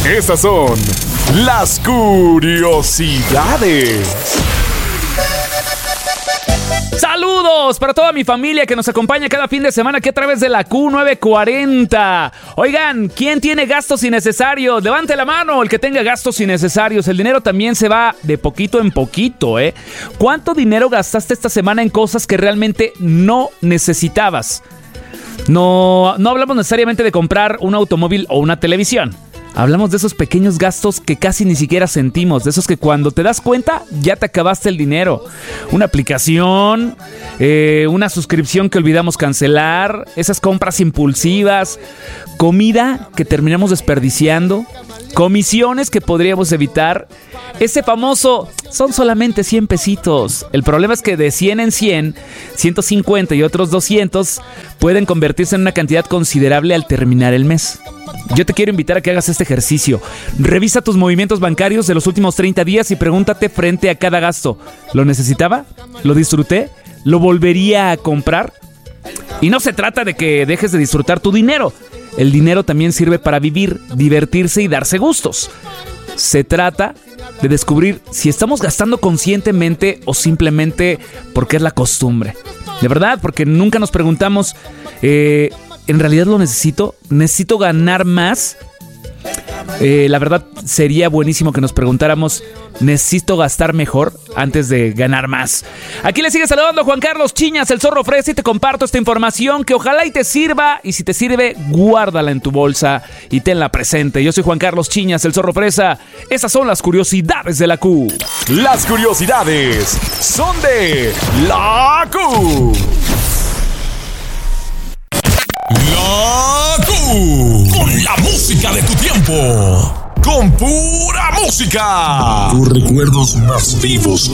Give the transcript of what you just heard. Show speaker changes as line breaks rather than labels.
Estas son las curiosidades.
Saludos para toda mi familia que nos acompaña cada fin de semana aquí a través de la Q940. Oigan, ¿quién tiene gastos innecesarios? Levante la mano el que tenga gastos innecesarios. El dinero también se va de poquito en poquito, ¿eh? ¿Cuánto dinero gastaste esta semana en cosas que realmente no necesitabas? No hablamos necesariamente de comprar un automóvil o una televisión. Hablamos de esos pequeños gastos que casi ni siquiera sentimos, de esos que cuando te das cuenta ya te acabaste el dinero. Una aplicación, una suscripción que olvidamos cancelar, esas compras impulsivas, comida que terminamos desperdiciando, comisiones que podríamos evitar. Ese famoso, son solamente 100 pesitos. El problema es que de 100 en 100, 150 y otros 200 pueden convertirse en una cantidad considerable al terminar el mes. Yo te quiero invitar a que hagas este ejercicio. Revisa tus movimientos bancarios de los últimos 30 días y pregúntate frente a cada gasto: ¿lo necesitaba? ¿Lo disfruté? ¿Lo volvería a comprar? Y no se trata de que dejes de disfrutar tu dinero. El dinero también sirve para vivir, divertirse y darse gustos. Se trata de descubrir si estamos gastando conscientemente o simplemente porque es la costumbre. De verdad, porque nunca nos preguntamos, ¿en realidad lo necesito? ¿Necesito ganar más? La verdad sería buenísimo que nos preguntáramos, ¿necesito gastar mejor antes de ganar más? Aquí le sigue saludando Juan Carlos Chiñas, el Zorro Fresa, y te comparto esta información que ojalá y te sirva, y si te sirve, guárdala en tu bolsa y tenla presente. Yo soy Juan Carlos Chiñas, el Zorro Fresa. Esas son las curiosidades de la Q.
Las curiosidades son de la Q. La Q, con la música de tu tiempo, con pura música. Tus recuerdos más vivos